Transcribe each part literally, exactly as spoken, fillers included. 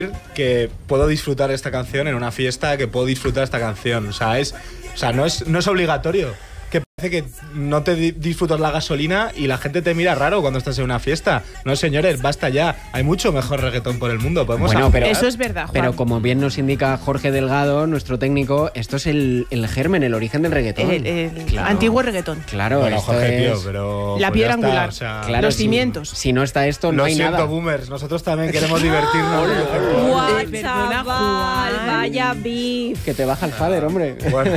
que puedo disfrutar esta canción en una fiesta, que puedo disfrutar esta canción. O sea, es, o sea no, es, no es obligatorio. Que parece que no te di- disfrutas la gasolina y la gente te mira raro cuando estás en una fiesta. No, señores, basta ya. Hay mucho mejor reggaetón por el mundo. Podemos Bueno, pero, Eso es verdad, Juan. Pero como bien nos indica Jorge Delgado, nuestro técnico, esto es el, el germen, el origen del reggaetón. El, el Claro. antiguo reggaetón. Claro, Bueno, esto Jorge, es... tío, pero... La pues piedra ya está, angular. o sea, Claro, Los si- cimientos. Si no está esto, no Lo hay siento, nada. boomers. Nosotros también queremos divertirnos. Guau, Eh, perdona, chaval, Juan. vaya beef. Que te baja el fader, hombre. Bueno,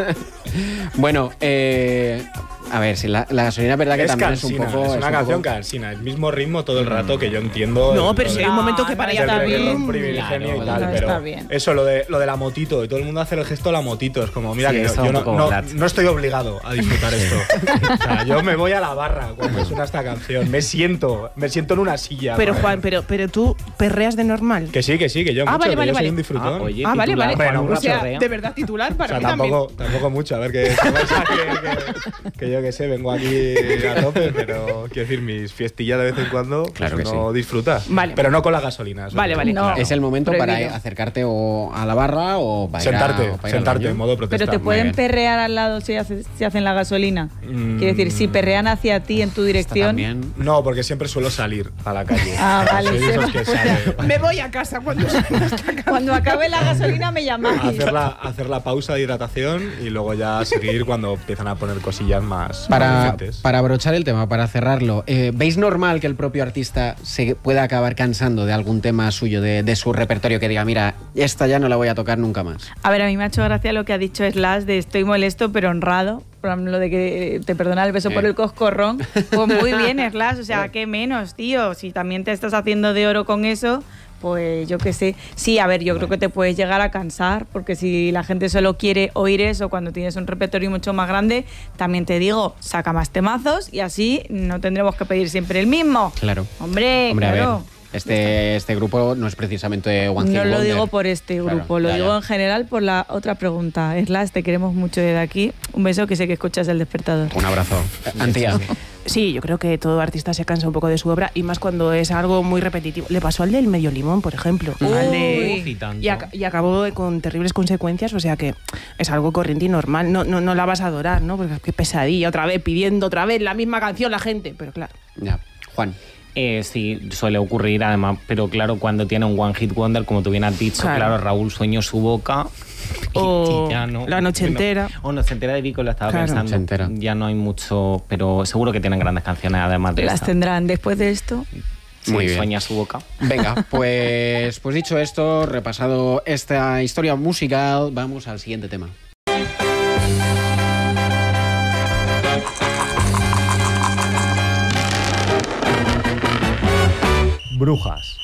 Bueno, eh, a ver, si la, la gasolina es verdad que es también cansina, es un poco... es una un canción poco- cansina. El mismo ritmo todo el rato que yo entiendo. No, el- pero lo si de- hay un momento que para no, ya está el reggaetón bien. privilegenio Claro, y tal, no, pero está bien. eso, lo de, lo de la motito, y todo el mundo hace el gesto de la motito, es como, mira, Sí, que yo, está yo un no, poco no, flat. no estoy obligado a disfrutar esto. O sea, yo me voy a la barra cuando suena esta canción, me siento, me siento en una silla. Pero, por Juan, ejemplo. pero, pero tú perreas de normal. Que sí, que sí, que yo Ah, mucho, vale, que vale, yo soy vale. un disfrutón. Ah, oye, Ah, vale, titular, vale. Bueno, Juan un O sea, Urraperrea. de verdad, titular O para sea, mí también. tampoco, tampoco mucho, a ver, que, que, pensáis que, que, que yo que sé, vengo aquí a tope, pero quiero decir, mis fiestillas de vez en cuando, pues Claro que uno sí. disfruta. Vale. Pero no con la gasolina. eso Vale, sí. vale. No. Es el momento para Prohibido. acercarte o a la barra o para ir a- Sentarte, o para ir al sentarte baño. en modo protesta. Pero te Muy pueden bien. perrear al lado si, hace- si hacen la gasolina. Mm. Quiero decir, si perrean hacia ti en tu Esto dirección. también. No, porque siempre suelo salir a la calle. Ah, vale, Soy de se esos va, que o sea, sale Me voy a casa cuando Cuando acabe la gasolina me a llamáis. hacer la, a hacer la pausa de hidratación y luego ya seguir cuando empiezan a poner cosillas más más Para, decentes. para abrochar el tema, para cerrarlo, eh, ¿veis normal que el propio artista se pueda acabar cansando de algún tema suyo, de, de su repertorio, que diga, mira, esta ya no la voy a tocar nunca más? A ver, a mí me ha hecho gracia lo que ha dicho Slash de estoy molesto pero honrado. Por ejemplo, lo de que te perdona el beso Eh. por el coscorrón. Pues muy bien, Slash. O sea, ¿qué menos, tío? Si también te estás haciendo de oro con eso, pues yo qué sé. Sí, a ver, yo creo que te puedes llegar a cansar, porque si la gente solo quiere oír eso cuando tienes un repertorio mucho más grande, también te digo, saca más temazos y así no tendremos que pedir siempre el mismo. Claro. Hombre, Hombre, claro. a ver, este, este grupo no es precisamente One Hit No lo Wonder. digo por este Claro, grupo, lo ya, digo ya. en general por la otra pregunta. Slash, te queremos mucho desde aquí. Un beso, que sé que escuchas El Despertador. Un abrazo. Antía. Sí, yo creo que todo artista se cansa un poco de su obra y más cuando es algo muy repetitivo. Le pasó al del Medio Limón, por ejemplo. Al de- Uf, y tanto. y, ac- y acabó con terribles consecuencias, o sea que es algo corriente y normal. No, no, no la vas a adorar, ¿no? Porque qué pesadilla, otra vez, pidiendo otra vez la misma canción la gente. Pero claro. Ya. Juan. Eh, sí, suele ocurrir además, pero claro, cuando tiene un One Hit Wonder, como tú bien has dicho, Claro. claro, Raúl Sueño su boca. y- O y ya no- La Noche bueno, Entera. O Noche Entera de Vico, lo estaba Claro. pensando. Noche Entera. Ya no hay mucho, pero seguro que tienen grandes canciones además de Las esta. tendrán después de esto. Sí, Muy bien. Sueña su boca. Venga, pues, pues dicho esto, repasado esta historia musical, vamos al siguiente tema. Brujas.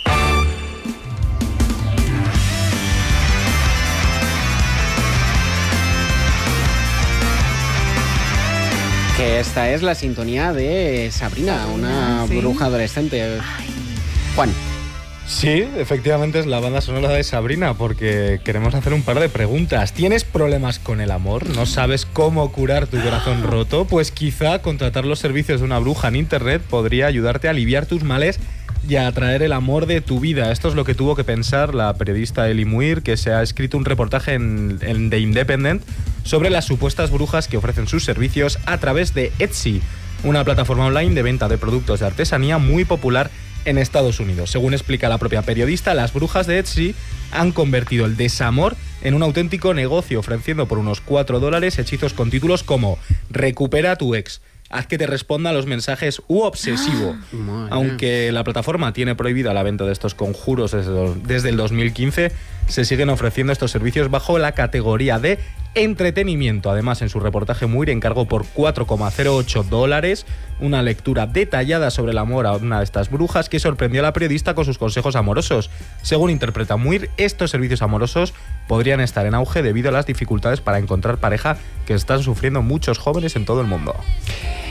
Que esta es la sintonía de Sabrina, una sí. bruja adolescente. Juan. Sí, efectivamente es la banda sonora de Sabrina, porque queremos hacer un par de preguntas. ¿Tienes problemas con el amor? ¿No sabes cómo curar tu corazón roto? Pues quizá contratar los servicios de una bruja en internet podría ayudarte a aliviar tus males y a atraer el amor de tu vida. Esto es lo que tuvo que pensar la periodista Eli Muir, que se ha escrito un reportaje en, en The Independent sobre las supuestas brujas que ofrecen sus servicios a través de Etsy, una plataforma online de venta de productos de artesanía muy popular en Estados Unidos. Según explica la propia periodista, las brujas de Etsy han convertido el desamor en un auténtico negocio, ofreciendo por unos cuatro dólares hechizos con títulos como Recupera a tu ex, haz que te responda a los mensajes u obsesivo. Madre. Aunque la plataforma tiene prohibida la venta de estos conjuros desde, desde el dos mil quince, se siguen ofreciendo estos servicios bajo la categoría de entretenimiento. Además, en su reportaje Muir encargó por cuatro coma cero ocho dólares una lectura detallada sobre el amor a una de estas brujas que sorprendió a la periodista con sus consejos amorosos. Según interpreta Muir, estos servicios amorosos podrían estar en auge debido a las dificultades para encontrar pareja que están sufriendo muchos jóvenes en todo el mundo.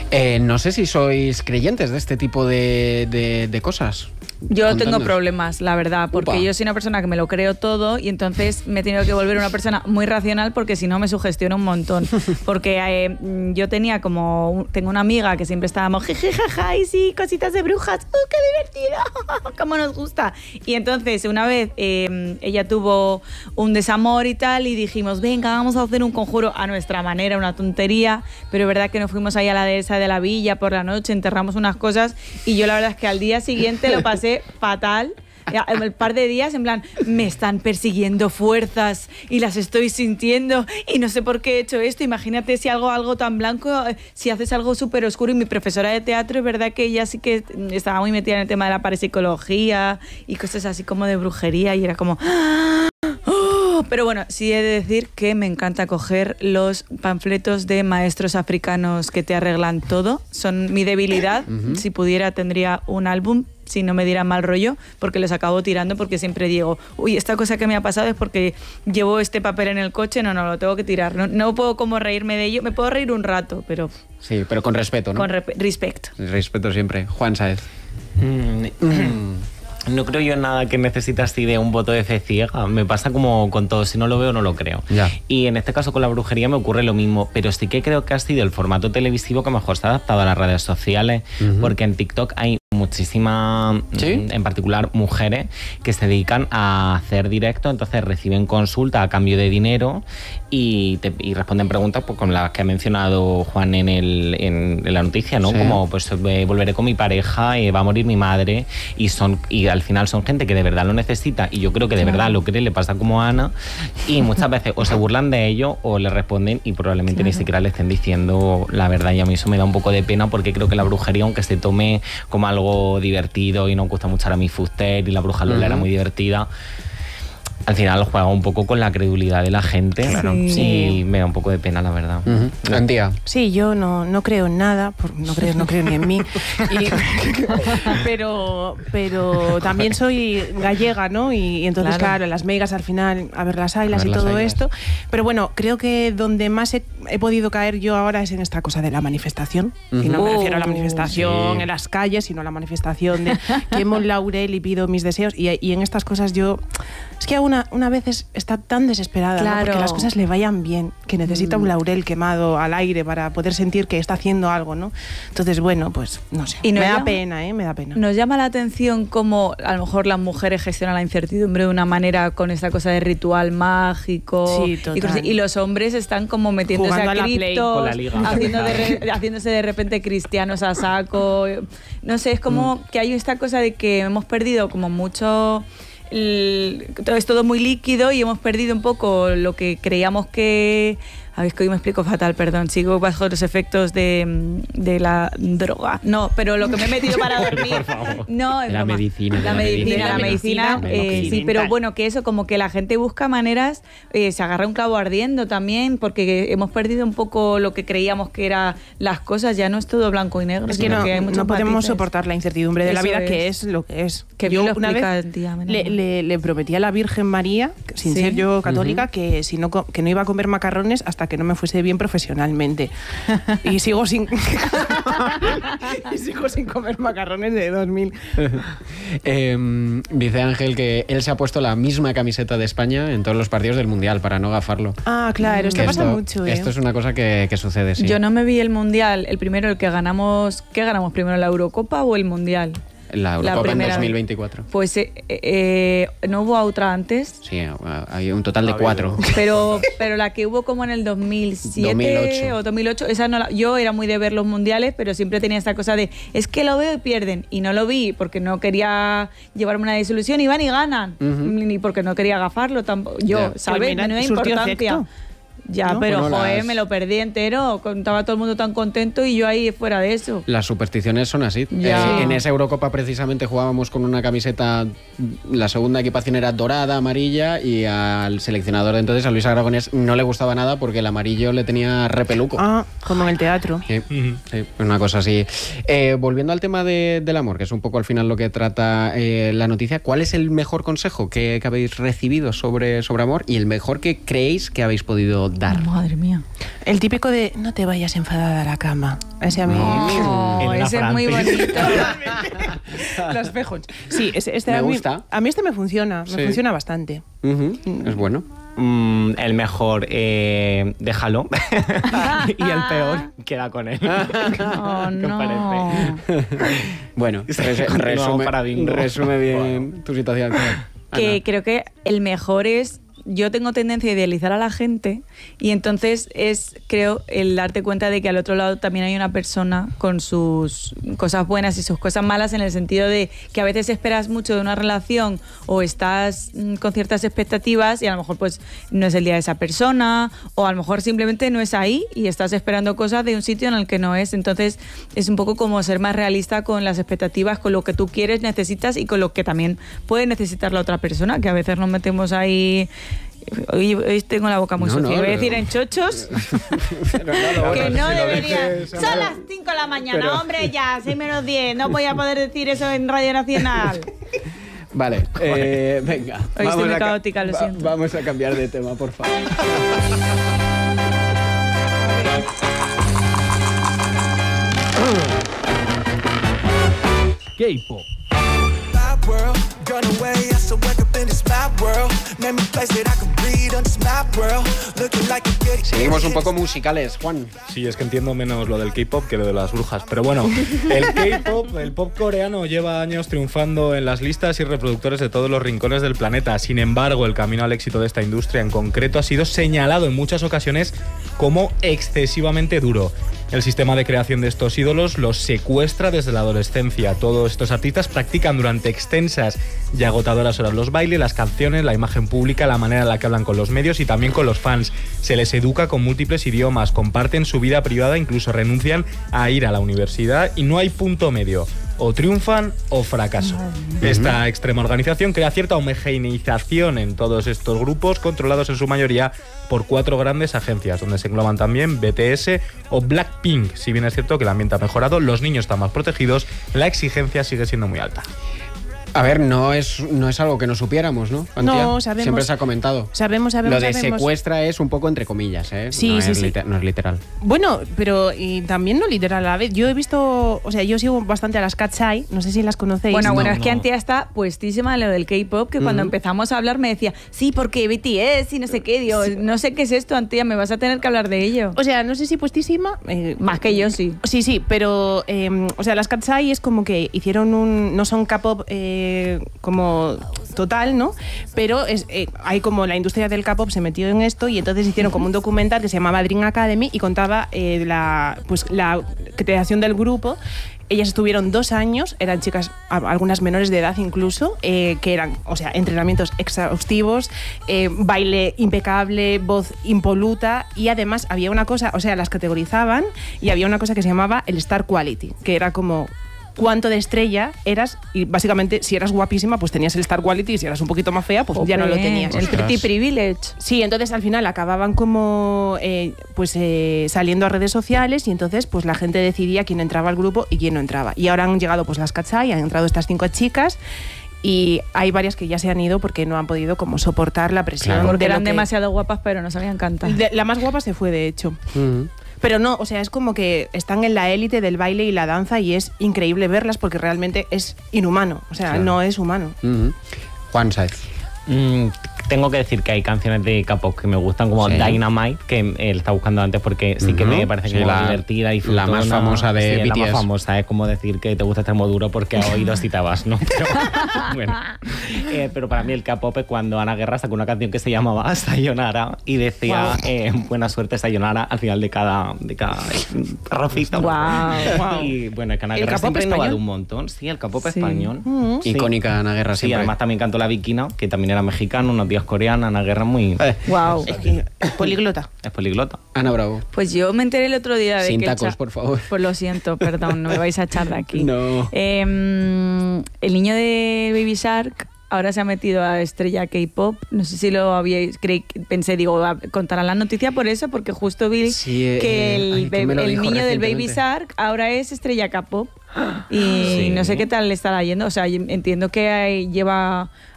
Eh, no sé si sois creyentes de este tipo de, de, de cosas. Yo Contadnos. tengo problemas, la verdad, porque Upa. yo soy una persona que me lo creo todo y entonces me he tenido que volver una persona muy racional porque si no me sugestiono un montón. Porque eh, yo tenía como, tengo una amiga que siempre estábamos, jeje, jaja, y sí, cositas de brujas, ¡uh, qué divertido! ¡Cómo nos gusta! Y entonces una vez eh, ella tuvo un desamor y tal y dijimos, venga, vamos a hacer un conjuro a nuestra manera, una tontería, pero es verdad que nos fuimos ahí a la dehesa de la villa por la noche, enterramos unas cosas y yo la verdad es que al día siguiente lo pasé fatal. El par de días en plan, me están persiguiendo fuerzas y las estoy sintiendo y no sé por qué he hecho esto. Imagínate si algo, algo tan blanco, si haces algo súper oscuro. Y mi profesora de teatro, es verdad que ella sí que estaba muy metida en el tema de la parapsicología y cosas así como de brujería y era como... ¡oh! Pero bueno, sí he de decir que me encanta coger los panfletos de maestros africanos que te arreglan todo. Son mi debilidad. Uh-huh. Si pudiera tendría un álbum, si no me diera mal rollo, porque los acabo tirando porque siempre digo, uy, esta cosa que me ha pasado es porque llevo este papel en el coche, no, no, lo tengo que tirar. No, no puedo como reírme de ello, me puedo reír un rato, pero... Sí, pero con respeto, ¿no? Con re- respeto. Respeto siempre. Juan Sáez. Mm. No creo yo en nada que necesite así de un voto de fe ciega. Me pasa como con todo, si no lo veo no lo creo. Ya. Y en este caso con la brujería me ocurre lo mismo, pero sí que creo que ha sido el formato televisivo que mejor se ha adaptado a las redes sociales, uh-huh. porque en TikTok hay muchísimas, ¿sí? en particular mujeres, que se dedican a hacer directo, entonces reciben consulta a cambio de dinero y, te, y responden preguntas pues, con las que ha mencionado Juan en, el, en, en la noticia, ¿no? Sí. Como pues eh, volveré con mi pareja, eh, va a morir mi madre, y son y al final son gente que de verdad lo necesita y yo creo que de verdad lo cree, le pasa como a Ana, y muchas veces o se burlan de ello o le responden y probablemente claro. ni siquiera le estén diciendo la verdad, y a mí eso me da un poco de pena porque creo que la brujería, aunque se tome como algo divertido y nos gusta mucho a mi Fuster y la bruja Lola uh-huh. era muy divertida, al final juega un poco con la credulidad de la gente, claro. Sí. Y me da un poco de pena, la verdad. Uh-huh. Antía. Sí, yo no, no creo en nada, no creo, no creo ni en mí. Y, pero, pero también soy gallega, ¿no? Y, y entonces, claro. claro, las meigas al final, a ver las ailas y todo ailas. Esto. Pero bueno, creo que donde más he, he podido caer yo ahora es en esta cosa de la manifestación. Uh-huh. Y no me refiero a la manifestación sí. en las calles, sino a la manifestación de quemo un laurel y pido mis deseos. Y, y en estas cosas yo... Es que una, una vez está tan desesperada, claro. ¿no? Porque las cosas le vayan bien, que necesita mm. un laurel quemado al aire para poder sentir que está haciendo algo, ¿no? Entonces, bueno, pues no sé. Y me llama, da pena, ¿eh? Me da pena. Nos llama la atención cómo a lo mejor las mujeres gestionan la incertidumbre de una manera con esta cosa de ritual mágico. Sí, total. Y, cosas, y los hombres están como metiéndose jugando a criptos, haciendo de re, haciéndose de repente cristianos a saco. No sé, es como mm. que hay esta cosa de que hemos perdido como mucho... El, todo es todo muy líquido y hemos perdido un poco lo que creíamos que... A ver, es que hoy me explico fatal, perdón. Sigo bajo los efectos de, de la droga. No, pero lo que me he metido para dormir... Por favor. No, es la broma. medicina. La, la medicina, la medicina. medicina eh, sí, pero bueno, que eso, como que la gente busca maneras, eh, se agarra un clavo ardiendo también, porque hemos perdido un poco lo que creíamos que eran las cosas. Ya no es todo blanco y negro. Es que no, que hay no podemos matices. soportar la incertidumbre de eso la vida, es. que es lo que es. Que yo lo una vez tía, le, le, le prometí a la Virgen María, sin sí. ser yo católica, uh-huh. que, si no, que no iba a comer macarrones hasta que no me fuese bien profesionalmente. Y sigo sin y sigo sin comer macarrones de dos mil. eh, dice Ángel que él se ha puesto la misma camiseta de España en todos los partidos del Mundial para no gafarlo. Ah, claro, esto, esto pasa mucho. ¿eh? Esto es una cosa que, que sucede, sí. Yo no me vi el Mundial, el primero, el que ganamos. ¿Qué ganamos primero, la Eurocopa o el Mundial? La Eurocopa en dos mil veinticuatro. Pues eh, eh, ¿no hubo otra antes? Sí, hay un total de cuatro. Pero, pero la que hubo como en el dos mil siete dos mil ocho. O dos mil ocho, esa no la, yo era muy de ver los mundiales, pero siempre tenía esta cosa de, es que lo veo y pierden. Y no lo vi porque no quería llevarme una desilusión y van y ganan. Uh-huh. Ni porque no quería agafarlo tampoco. Yo, yeah. ¿sabes? No hay importancia. Ya, ¿no? pero bueno, joder, las... me lo perdí entero. Estaba todo el mundo tan contento y yo ahí fuera de eso. Las supersticiones son así. Eh, en esa Eurocopa precisamente jugábamos con una camiseta, la segunda equipación era dorada, amarilla, y al seleccionador de entonces, a Luis Aragonés, no le gustaba nada porque el amarillo le tenía repeluco. Ah, como en el teatro. Sí, uh-huh. sí una cosa así. Eh, volviendo al tema de, del amor, que es un poco al final lo que trata eh, la noticia, ¿cuál es el mejor consejo que, que habéis recibido sobre, sobre amor y el mejor que creéis que habéis podido dar. Madre mía. El típico de no te vayas enfadada a la cama. Ese a mí. Oh, ese es muy bonito. Los fejos. Sí, ese, este me a mí, gusta. A mí este me funciona, me sí. funciona bastante. Uh-huh. Es bueno. Mm, el mejor, eh, déjalo. Y el peor, queda con él. Oh, ¿Qué no. parece? Bueno, res- resume, para bingo. resume bien Bueno. tu situación. Que Ana. creo que el mejor es, yo tengo tendencia a idealizar a la gente y entonces es, creo, el darte cuenta de que al otro lado también hay una persona con sus cosas buenas y sus cosas malas, en el sentido de que a veces esperas mucho de una relación o estás mm, con ciertas expectativas y a lo mejor pues no es el día de esa persona, o a lo mejor simplemente no es ahí y estás esperando cosas de un sitio en el que no es. Entonces es un poco como ser más realista con las expectativas, con lo que tú quieres, necesitas y con lo que también puede necesitar la otra persona, que a veces nos metemos ahí. Hoy, hoy tengo la boca muy No, sucia. no, Voy a no. decir en chochos Pero no, que bueno, no si lo debería. dices, Son Ana. las cinco de la mañana, Pero- hombre, ya, seis menos diez. No voy a poder decir eso en Radio Nacional. Vale, eh, venga. Hoy estoy muy a ca- caótica, lo va- siento. Vamos a cambiar de tema, por favor. K-pop. My world, gone away, I so wake up in this mad world. Name me place that I can breathe on this mad world. Looking like a kitty. Seguimos un poco musicales, Juan. Sí, es que entiendo menos lo del K-pop que lo de las brujas. Pero bueno, el K-pop, el pop coreano, lleva años triunfando en las listas y reproductores de todos los rincones del planeta. Sin embargo, el camino al éxito de esta industria en concreto ha sido señalado en muchas ocasiones como excesivamente duro. El sistema de creación de estos ídolos los secuestra desde la adolescencia. Todos estos artistas practican durante extensas y agotadoras horas los bailes, las canciones, la imagen pública, la manera en la que hablan con los medios y también con los fans. Se les educa con múltiples idiomas, comparten su vida privada, incluso renuncian a ir a la universidad y no hay punto medio. O triunfan o fracaso. Esta extrema organización crea cierta homogeneización en todos estos grupos, controlados en su mayoría por cuatro grandes agencias, donde se engloban también B T S o Blackpink. Si bien es cierto que el ambiente ha mejorado, los niños están más protegidos, la exigencia sigue siendo muy alta. A ver, no es, no es algo que no supiéramos, ¿no? Antía? No, sabemos. Siempre se ha comentado. Sabemos, sabemos, Lo de sabemos. secuestra es un poco entre comillas, ¿eh? Sí, no sí, es sí. liter- no es literal. Bueno, pero y también no literal a la vez. Yo he visto, o sea, yo sigo bastante a las Cat's-Eye, no sé si las conocéis. Bueno, bueno, No, es que no. Antía está puestísima en lo del K-pop, que cuando Ujú. empezamos a hablar me decía, sí, porque B T S y no sé qué. Digo, no sé qué es esto, Antía, me vas a tener que hablar de ello. O sea, no sé si puestísima. eh, Más que yo, sí. Sí, sí, pero, eh, o sea, las Cat's-Eye es como que hicieron un, no son K-pop eh, como total, ¿no? Pero es, eh, hay como la industria del K-pop se metió en esto y entonces hicieron como un documental que se llamaba Dream Academy y contaba eh, la, pues, la creación del grupo. Ellas estuvieron dos años, eran chicas, a- algunas menores de edad incluso, eh, que eran, o sea, entrenamientos exhaustivos, eh, baile impecable, voz impoluta y además había una cosa, o sea, las categorizaban y había una cosa que se llamaba el Star Quality, que era como cuánto de estrella eras y básicamente si eras guapísima pues tenías el Star Quality y si eras un poquito más fea pues ya no lo Jope, tenías. El pretty privilege. Sí, entonces al final acababan como eh, pues eh, saliendo a redes sociales y entonces pues la gente decidía quién entraba al grupo y quién no entraba. Y ahora han llegado pues las Cat's-Eye, han entrado estas cinco chicas y hay varias que ya se han ido porque no han podido como soportar la presión. Claro. Porque de lo eran que- demasiado guapas, pero no sabían cantar. de- la más guapa se fue, de hecho. Ujú. Pero no, o sea, es como que están en la élite del baile y la danza y es increíble verlas porque realmente es inhumano. O sea, Claro. no es humano. Ujú. Juan Saez. Mm, tengo que decir que hay canciones de K-pop que me gustan, como Sí. Dynamite, que él está buscando antes porque sí que Ujú. me parece Sí, como la- divertida y la más disfrutona. famosa de Sí, B T S. La más famosa, es como decir que te gusta extremo duro porque a oídos y te vas, ¿no? Pero, bueno. Eh, pero para mí el K-pop es cuando Ana Guerra sacó una canción que se llamaba Sayonara y decía eh, buena suerte Sayonara al final de cada, de cada rocito. Guau, guau. Y bueno, es que Ana ¿El Guerra K-pop siempre ha innovado español? un montón. Sí, el K-pop Sí. español. Mm. Sí. Icónica Ana Guerra Sí, siempre. además también cantó La Viquina, que también era mexicano, unos días coreana, Ana Guerra muy... Eh, Wow. Es que políglota. Es poliglota. Ana Bravo. Pues yo me enteré el otro día de Sin que el tacos, cha- por favor. Pues lo siento, perdón, no me vais a echar de aquí. No. Eh, el niño de Baby Shark ahora se ha metido a estrella K-pop. No sé si lo habíais creí, pensé, digo, ah, contarán la noticia por eso, porque justo vi Sí, eh, que el, ay, ¿quién me lo be- el dijo niño del Baby recientemente? Shark ahora es estrella K-pop. Y Sí. no sé qué tal le estará yendo. O sea, yo entiendo que hay- lleva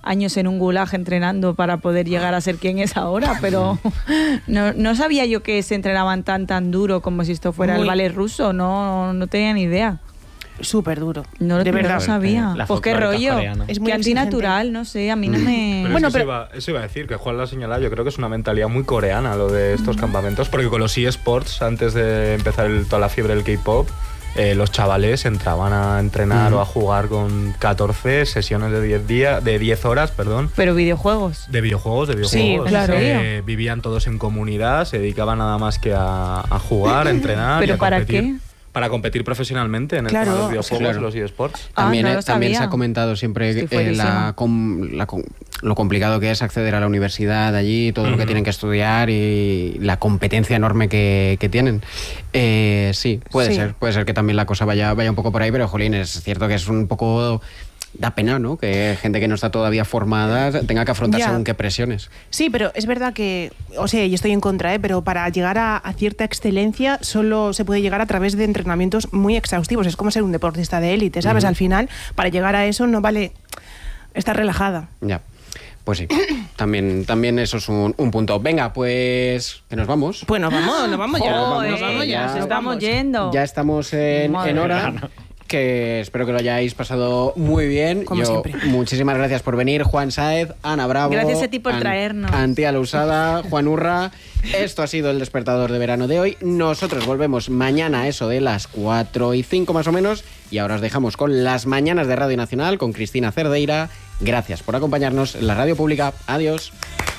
años en un gulag entrenando para poder llegar a ser quien es ahora, pero no, no sabía yo que se entrenaban tan tan duro como si esto fuera Muy. el ballet ruso, no, no tenía ni idea. Súper duro. No, de no verdad. lo sabía. La pues qué rollo. coreana. Es muy que antinatural, no sé, a mí no me... Pero bueno, eso, pero... Iba, eso iba a decir, que Juan lo ha señalado, yo creo que es una mentalidad muy coreana lo de estos mm. campamentos, porque con los eSports, antes de empezar el, toda la fiebre del K-pop, eh, los chavales entraban a entrenar mm. o a jugar con catorce sesiones de diez días, de diez horas, perdón. Pero videojuegos. De videojuegos, de videojuegos. Sí, claro. Eh, vivían todos en comunidad, se dedicaban nada más que a, a jugar, a entrenar. ¿Pero y a para competir. qué? Para competir profesionalmente en el claro, tema de los videojuegos, claro. los eSports. Ah, también, no lo también se ha comentado siempre eh, la, com, la, lo complicado que es acceder a la universidad allí, todo uh-huh. lo que tienen que estudiar y la competencia enorme que, que tienen. Eh, sí, puede sí. ser, puede ser que también la cosa vaya, vaya un poco por ahí, pero jolín, es cierto que es un poco... Da pena, ¿no? Que gente que no está todavía formada tenga que afrontar ya. según qué presiones. Sí, pero es verdad que, o sea, yo estoy en contra, ¿eh? Pero para llegar a, a cierta excelencia solo se puede llegar a través de entrenamientos muy exhaustivos. Es como ser un deportista de élite, ¿sabes? Uh-huh. Al final, para llegar a eso no vale estar relajada. Ya. Pues sí, también, también eso es un, un punto. Venga, pues que nos vamos. Pues nos vamos, nos vamos ya. Oh, nos eh, vamos ya. Nos estamos yendo. Ya estamos en, en hora. Que espero que lo hayáis pasado muy bien. Como Yo, siempre. Muchísimas gracias por venir, Juan Sáez, Ana Bravo. Gracias a ti por An- traernos. Antía Lousada, Juan Urra. Esto ha sido el despertador de verano de hoy. Nosotros volvemos mañana a eso de las cuatro y cinco más o menos. Y ahora os dejamos con las mañanas de Radio Nacional con Cristina Cerdeira. Gracias por acompañarnos en la radio pública. Adiós.